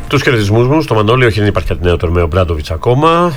Τους χαιρετισμούς μου στο Μανώλη, όχι δεν υπάρχει κάτι νέο τώρα με ο Μπράντοβιτς ακόμα.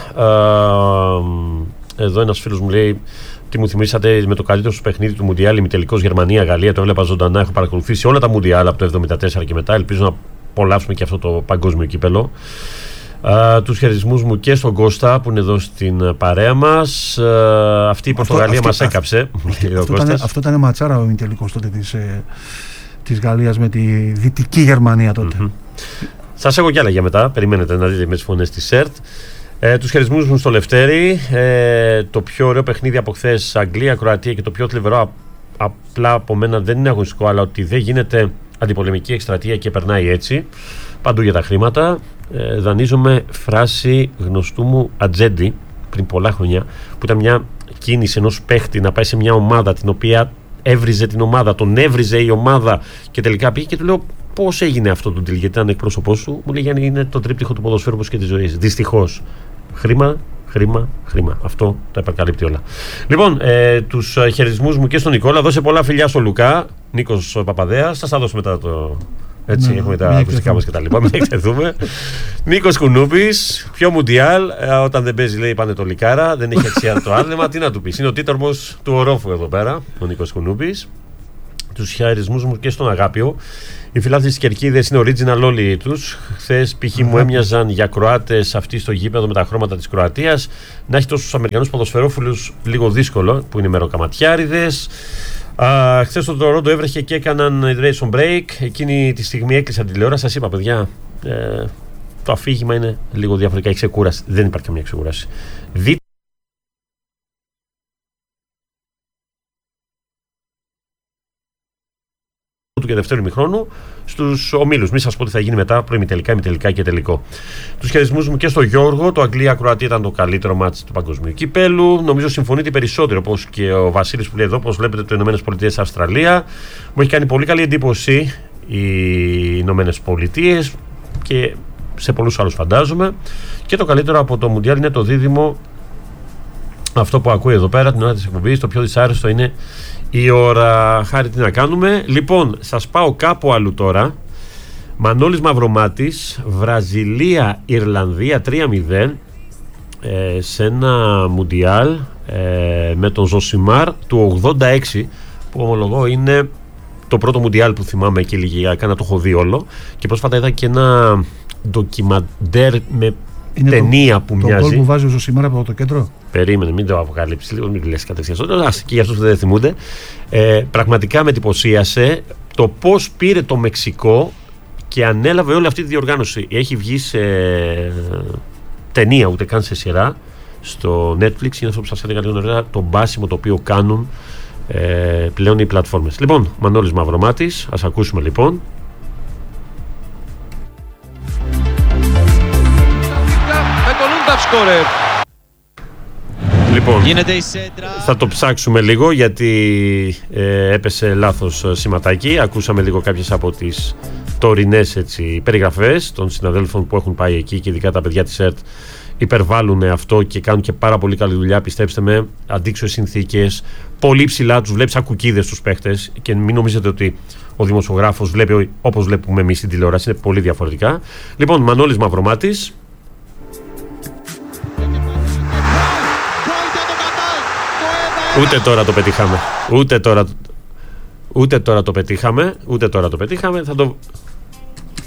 Εδώ ένας φίλος μου λέει τι μου θυμήσατε με το καλύτερο σου παιχνίδι του Μουντιάλ, ημιτελικός Γερμανία-Γαλλία. Το έβλεπα ζωντανά, έχω παρακολουθήσει όλα τα Μουντιάλ από το 1974 και μετά. Ελπίζω να απολαύσουμε και αυτό το παγκόσμιο κύπελο. Τους χαιρετισμούς μου και στον Κώστα που είναι εδώ στην παρέα μας. Αυτή η Πορτογαλία μας έκαψε. Αυτό ήταν ματσάρα ο ημιτελικός τότε της Γαλλίας με τη Δυτική Γερμανία τότε. Σας έχω κι άλλα για μετά. Περιμένετε να δείτε με τις φωνές της ΣΕΡΤ. Τους χαιρετισμούς μου στο Λευτέρη. Το πιο ωραίο παιχνίδι από χθες, Αγγλία-Κροατία, και το πιο θλιβερό απλά από μένα δεν είναι αγωνιστικό, αλλά ότι δεν γίνεται αντιπολεμική εκστρατεία και περνάει έτσι. Παντού για τα χρήματα. Δανείζομαι φράση γνωστού μου Ατζέντη πριν πολλά χρόνια, που ήταν μια κίνηση ενός παίχτη να πάει σε μια ομάδα την οποία έβριζε την ομάδα, τον έβριζε η ομάδα και τελικά πήγε και του λέω πώς έγινε αυτό το deal, γιατί ήταν εκπρόσωπός σου. Μου λέει Γιάννη, είναι το τρίπτυχο του ποδοσφαίρου όπως και της ζωής. Δυστυχώς. Χρήμα, χρήμα, χρήμα. Αυτό τα επακαλύπτει όλα. Λοιπόν, τους χαιρετισμούς μου και στον Νικόλα. Δώσε πολλά φιλιά στο Λουκά. Νίκος Παπαδέας. Θα δώσω μετά το. Έτσι, έχουμε τα ακουστικά μας και τα λοιπά. Μην εκτεθούμε. Νίκος Κουνούπης, πιο Μουντιάλ. Όταν δεν παίζει, λέει, πάνε το Λικάρα. Δεν έχει αξία το άθλημα. Τι να του πεις. Είναι ο τίτορμος του ορόφου εδώ πέρα, ο Νίκος Κουνούπης. Τους χαιρετισμούς μου και στον Αγάπιο. Οι φιλάθλοι της Κερκίδας είναι original όλοι τους. Χθες π.χ. μου έμοιαζαν για Κροάτες αυτοί στο γήπεδο με τα χρώματα της Κροατίας. Να έχει τόσους Αμερικανούς ποδοσφαιρόφιλους λίγο δύσκολο, που είναι μεροκαματιάριδες. Χθες το Τορόντο έβρεχε και έκαναν hydration break. Εκείνη τη στιγμή έκλεισαν τηλεόραση. Σας είπα, παιδιά, το αφήγημα είναι λίγο διαφορετικά. Η ξεκούραση. Δεν υπάρχει καμία ξεκούραση. Δείτε του και δευτέρου ημιχρόνου στους ομίλους. Μην σας πω τι θα γίνει μετά, προημιτελικά, ημιτελικά και τελικό. Τους χαιρετισμούς μου και στο Γιώργο. Το Αγγλία-Κροατία ήταν το καλύτερο μάτς του παγκοσμίου κυπέλου. Νομίζω συμφωνείτε περισσότερο, όπως και ο Βασίλης που λέει εδώ, όπως βλέπετε το ΗΠΑ-Αυστραλία. Μου έχει κάνει πολύ καλή εντύπωση οι ΗΠΑ και σε πολλούς άλλους φαντάζομαι. Και το καλύτερο από το Μουντιάλ είναι το δίδυμο. Αυτό που ακούει εδώ πέρα την ώρα της εκπομπής, το πιο δυσάρεστο είναι η ώρα. Χάρη, τι να κάνουμε. Λοιπόν, σας πάω κάπου αλλού τώρα. Μανώλης Μαυρομάτης, Βραζιλία-Ιρλανδία 3-0 σε ένα Μουντιάλ με τον Ζωσιμάρ του 86, που ομολογώ είναι το πρώτο Μουντιάλ που θυμάμαι και ηλικιακά να το έχω δει όλο. Και πρόσφατα είδα και ένα ντοκιμαντέρ με είναι ταινία που μοιάζει. Το γκολ που βάζει ο Ζωσιμάρ από το κέντρο. Περίμενε, μην το αποκαλύψεις λίγο, μην λες κατευθείαν. Και για αυτούς που δεν θυμούνται. Πραγματικά με εντυπωσίασε το πώς πήρε το Μεξικό και ανέλαβε όλη αυτή τη διοργάνωση. Έχει βγει σε ταινία, ούτε καν σε σειρά, στο Netflix. Είναι αυτό που σας έλεγα λίγο νωρίτερα, το μπάσιμο το οποίο κάνουν πλέον οι πλατφόρμες. Λοιπόν, Μανώλης Μαυρομάτης, ας ακούσουμε λοιπόν. Λοιπόν, θα το ψάξουμε λίγο γιατί έπεσε λάθος σηματάκι. Ακούσαμε λίγο κάποιες από τις τωρινές περιγραφές των συναδέλφων που έχουν πάει εκεί και ειδικά τα παιδιά της ΕΡΤ υπερβάλλουν αυτό και κάνουν και πάρα πολύ καλή δουλειά. Πιστέψτε με, αντίξωες συνθήκες, πολύ ψηλά, τους βλέπεις σαν κουκίδες τους παίχτες και μην νομίζετε ότι ο δημοσιογράφος βλέπει όπως βλέπουμε εμείς στην τηλεόραση, είναι πολύ διαφορετικά. Λοιπόν, Μανώλης Μαυρομάτης. Ούτε τώρα το πετύχαμε. Ούτε τώρα το πετύχαμε. Θα το